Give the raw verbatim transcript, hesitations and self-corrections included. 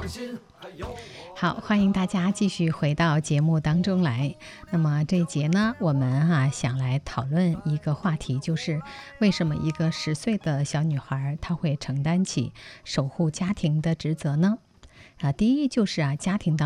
好，欢迎大家继续回到节目当中来。那么这一节呢，我们啊想来讨论一个话题，就是为什么一个十岁的小女孩她会承担起守护家庭的职责呢？啊，第一就是啊，家庭当